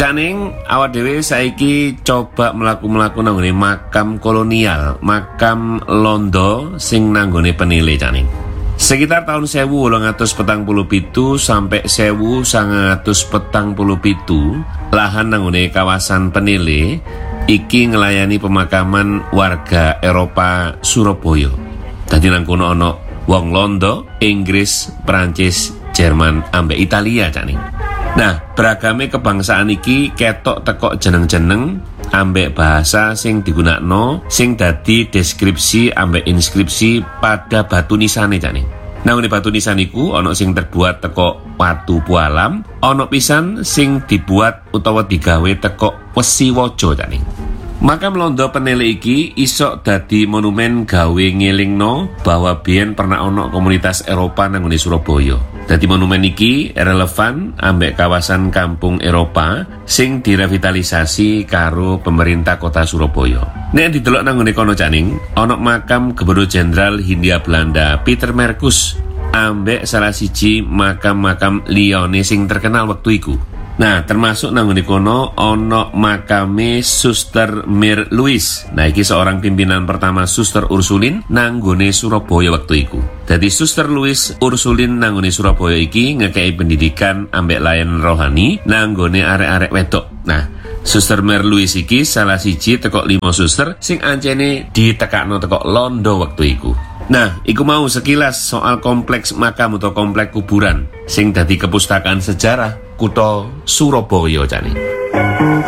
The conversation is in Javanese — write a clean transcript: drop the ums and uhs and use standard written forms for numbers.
Caning awak dhewe saiki coba mlaku-mlaku nang nggone makam kolonial, makam Londo sing nang nggone Penile Caning. Sekitar tahun 1847 sampai 1947 lahan nang nggone kawasan Penile iki ngelayani pemakaman warga Eropa Surabaya. Dadi nang kono ana wong Londo, Inggris, Prancis, Jerman, ambek Italia Caning. Nah, beragame kebangsaan iki ketok tekok jeneng-jeneng ambek bahasa sing digunakno sing dadi deskripsi ambek inskripsi pada batu nisane Caning. Nah, ngene batu nisan iku ana sing terbuat teko watu pualam, ana pisan sing dibuat utawa digawe teko wesi waja Caning. Makam Londo Penile iki isok dadi monumen gawe ngelingno bahwa biyen pernah ono komunitas Eropa nang ngene Surabaya. Dadi monumen iki relevan ambek kawasan kampung Eropa sing direvitalisasi karo pemerintah kota Surabaya. Nek didelok nang ngene kono Caning, ono makam Gubernur Jenderal Hindia Belanda Pieter Merkus ambek salah siji makam-makam liyane sing terkenal wektu iku. Nah, termasuk nang ngene kono ana makame Suster Mir Louis. Nah, iki seorang pimpinan pertama Suster Ursulin nang nggone Surabaya waktu iku. Dadi Suster Louis Ursulin nang nggone Surabaya iki ngekei pendidikan ambek layanan rohani nang nggone arek-arek wedok. Nah, Suster Mir Louis iki salah siji teko 5 suster sing ancene ditekakno teko Londo waktu iku. Nah, iku mau sekilas soal kompleks makam atau kompleks kuburan sing dadi kepustakaan sejarah kutha Surabaya Caning.